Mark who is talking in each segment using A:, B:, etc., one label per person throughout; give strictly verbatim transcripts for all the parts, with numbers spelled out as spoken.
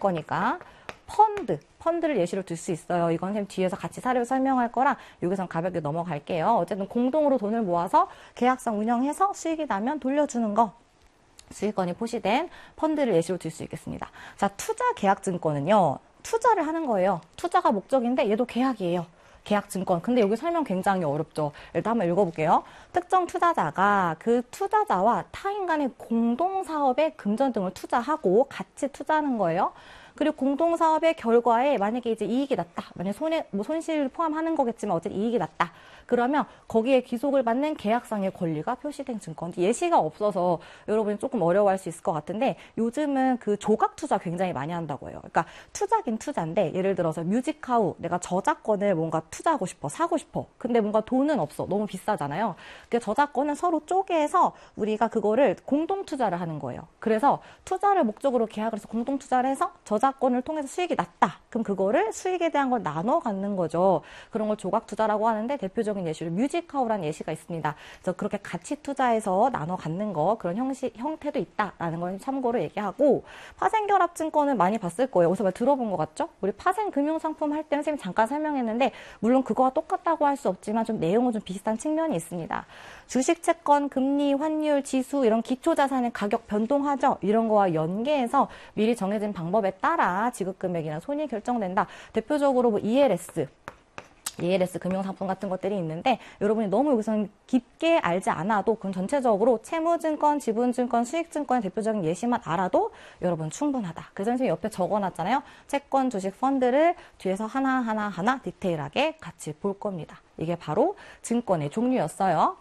A: 거니까. 펀드, 펀드를 예시로 들 수 있어요. 이건 선생님 뒤에서 같이 사례를 설명할 거라 여기선 가볍게 넘어갈게요. 어쨌든 공동으로 돈을 모아서 계약상 운영해서 수익이 나면 돌려주는 거. 수익권이 포시된 펀드를 예시로 들 수 있겠습니다. 자, 투자 계약증권은요. 투자를 하는 거예요. 투자가 목적인데 얘도 계약이에요. 계약증권. 근데 여기 설명 굉장히 어렵죠. 일단 한번 읽어볼게요. 특정 투자자가 그 투자자와 타인 간의 공동사업에 금전 등을 투자하고 같이 투자하는 거예요. 그리고 공동사업의 결과에 만약에 이제 이익이 났다. 만약 손해, 뭐 손실을 포함하는 거겠지만 어쨌든 이익이 났다. 그러면 거기에 귀속을 받는 계약상의 권리가 표시된 증권. 예시가 없어서 여러분이 조금 어려워할 수 있을 것 같은데 요즘은 그 조각 투자 굉장히 많이 한다고 해요. 그러니까 투자긴 투자인데 예를 들어서 뮤직하우 내가 저작권을 뭔가 투자하고 싶어, 사고 싶어. 근데 뭔가 돈은 없어. 너무 비싸잖아요. 그 저작권은 서로 쪼개서 우리가 그거를 공동 투자를 하는 거예요. 그래서 투자를 목적으로 계약을 해서 공동 투자를 해서 저작권을 통해서 수익이 났다. 그럼 그거를 수익에 대한 걸 나눠 갖는 거죠. 그런 걸 조각 투자라고 하는데 대표적인 예시로 뮤직하우라는 예시가 있습니다. 그래서 그렇게 같이 투자해서 나눠 갖는 거 그런 형식, 형태도 있다라는 걸 참고로 얘기하고 파생결합증권은 많이 봤을 거예요. 어디서 들어본 것 같죠? 우리 파생금융상품 할 때는 선생님이 잠깐 설명했는데 물론 그거와 똑같다고 할 수 없지만 좀 내용은 좀 비슷한 측면이 있습니다. 주식, 채권, 금리, 환율, 지수 이런 기초자산의 가격 변동하죠. 이런 거와 연계해서 미리 정해진 방법에 따라 지급금액이나 손익이 결정된다. 대표적으로 뭐 이엘에스 이엘에스 금융상품 같은 것들이 있는데 여러분이 너무 여기서는 깊게 알지 않아도 그건 전체적으로 채무증권, 지분증권, 수익증권의 대표적인 예시만 알아도 여러분 충분하다. 그래서 선생님이 옆에 적어놨잖아요. 채권, 주식, 펀드를 뒤에서 하나하나 하나 디테일하게 같이 볼 겁니다. 이게 바로 증권의 종류였어요.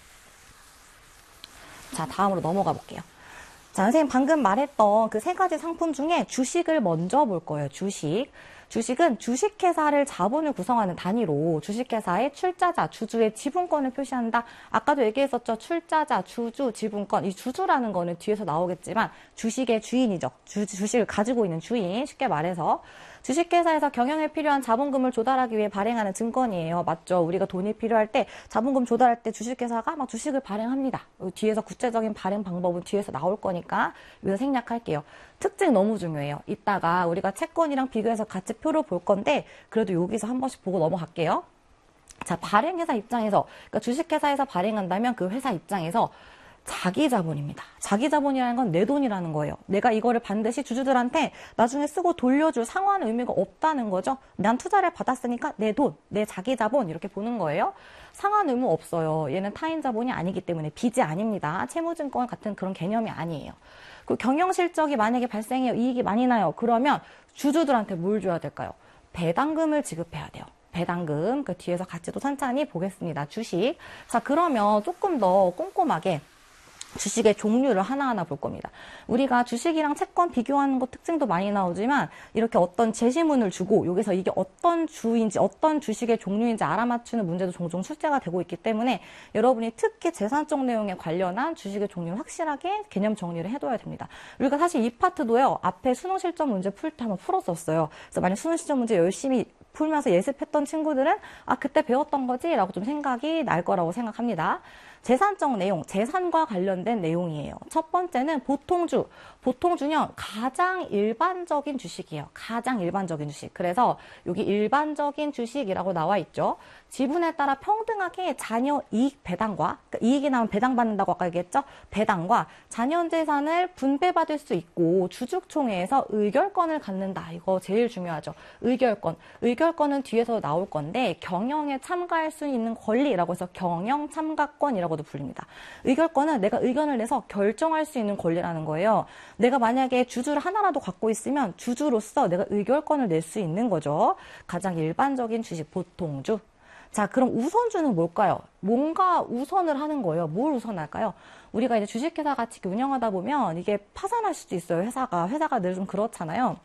A: 자, 다음으로 넘어가 볼게요. 자, 선생님 방금 말했던 그 세 가지 상품 중에 주식을 먼저 볼 거예요. 주식. 주식은 주식회사를 자본을 구성하는 단위로 주식회사의 출자자, 주주의 지분권을 표시한다. 아까도 얘기했었죠. 출자자, 주주, 지분권. 이 주주라는 거는 뒤에서 나오겠지만 주식의 주인이죠. 주, 주식을 가지고 있는 주인. 쉽게 말해서. 주식회사에서 경영에 필요한 자본금을 조달하기 위해 발행하는 증권이에요. 맞죠? 우리가 돈이 필요할 때 자본금 조달할 때 주식회사가 막 주식을 발행합니다. 뒤에서 구체적인 발행 방법은 뒤에서 나올 거니까 여기서 생략할게요. 특징 너무 중요해요. 이따가 우리가 채권이랑 비교해서 같이 표를 볼 건데 그래도 여기서 한 번씩 보고 넘어갈게요. 자, 발행회사 입장에서 그러니까 주식회사에서 발행한다면 그 회사 입장에서 자기 자본입니다. 자기 자본이라는 건 내 돈이라는 거예요. 내가 이거를 반드시 주주들한테 나중에 쓰고 돌려줄 상환 의미가 없다는 거죠. 난 투자를 받았으니까 내 돈, 내 자기 자본 이렇게 보는 거예요. 상환 의무 없어요. 얘는 타인 자본이 아니기 때문에 빚이 아닙니다. 채무증권 같은 그런 개념이 아니에요. 그 경영 실적이 만약에 발생해요. 이익이 많이 나요. 그러면 주주들한테 뭘 줘야 될까요? 배당금을 지급해야 돼요. 배당금. 그 뒤에서 같이 또 천천히 보겠습니다. 주식. 자, 그러면 조금 더 꼼꼼하게 주식의 종류를 하나하나 볼 겁니다. 우리가 주식이랑 채권 비교하는 것 특징도 많이 나오지만 이렇게 어떤 제시문을 주고 여기서 이게 어떤 주인지 어떤 주식의 종류인지 알아맞추는 문제도 종종 출제가 되고 있기 때문에 여러분이 특히 재산적 내용에 관련한 주식의 종류를 확실하게 개념 정리를 해둬야 됩니다. 우리가 사실 이 파트도요. 앞에 수능 실전 문제 풀 때 한번 풀었었어요. 그래서 만약 수능 실전 문제 열심히 풀면서 예습했던 친구들은 아 그때 배웠던 거지? 라고 좀 생각이 날 거라고 생각합니다. 재산적 내용, 재산과 관련된 내용이에요. 첫 번째는 보통주. 보통주는 가장 일반적인 주식이에요. 가장 일반적인 주식. 그래서 여기 일반적인 주식이라고 나와 있죠. 지분에 따라 평등하게 자녀 이익 배당과 그러니까 이익이 나면 배당받는다고 아까 얘기했죠. 배당과 자녀 재산을 분배받을 수 있고 주주총회에서 의결권을 갖는다. 이거 제일 중요하죠. 의결권. 의결권은 뒤에서 나올 건데 경영에 참가할 수 있는 권리라고 해서 경영 참가권이라고도 불립니다. 의결권은 내가 의견을 내서 결정할 수 있는 권리라는 거예요. 내가 만약에 주주를 하나라도 갖고 있으면 주주로서 내가 의결권을 낼 수 있는 거죠. 가장 일반적인 주식 보통주. 자, 그럼 우선주는 뭘까요? 뭔가 우선을 하는 거예요. 뭘 우선할까요? 우리가 이제 주식회사 같이 운영하다 보면 이게 파산할 수도 있어요. 회사가. 회사가 늘 좀 그렇잖아요.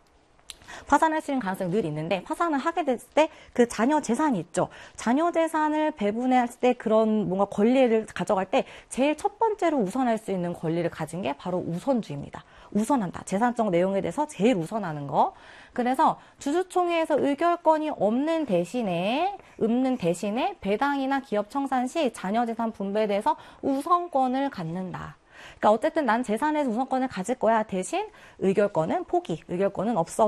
A: 파산할 수 있는 가능성이 늘 있는데 파산을 하게 됐을 때 그 자녀 재산이 있죠. 자녀 재산을 배분했을 때 그런 뭔가 권리를 가져갈 때 제일 첫 번째로 우선할 수 있는 권리를 가진 게 바로 우선주입니다. 우선한다. 재산적 내용에 대해서 제일 우선하는 거. 그래서 주주총회에서 의결권이 없는 대신에 없는 대신에 배당이나 기업 청산 시 자녀 재산 분배에 대해서 우선권을 갖는다. 그러니까 어쨌든 난 재산에서 우선권을 가질 거야. 대신 의결권은 포기, 의결권은 없어.